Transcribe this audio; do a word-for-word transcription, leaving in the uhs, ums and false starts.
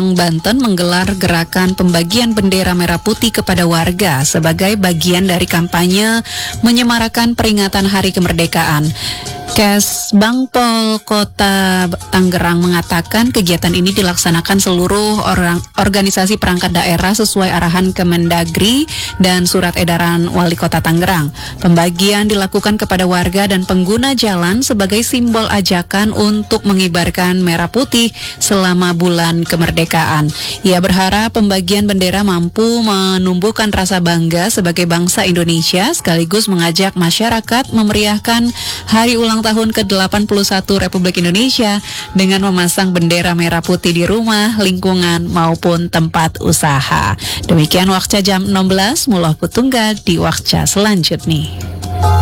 Banten menggelar gerakan pembagian bendera merah putih kepada warga sebagai bagian dari kampanye menyemarakan peringatan Hari Kemerdekaan. Kesbangpol Kota Tangerang mengatakan kegiatan ini dilaksanakan seluruh orang organisasi perangkat daerah sesuai arahan Kemendagri dan surat edaran Wali Kota Tangerang. Pembagian dilakukan kepada warga dan pengguna jalan sebagai simbol ajakan untuk mengibarkan merah putih selama bulan kemerdekaan. Ia berharap pembagian bendera mampu menumbuhkan rasa bangga sebagai bangsa Indonesia sekaligus mengajak masyarakat memeriahkan hari ulang tahun ke delapan puluh satu Republik Indonesia dengan memasang bendera merah putih di rumah, lingkungan maupun tempat usaha. Demikian Wakca jam enam belas, Muloh Kutunggal di Wakca selanjutnya.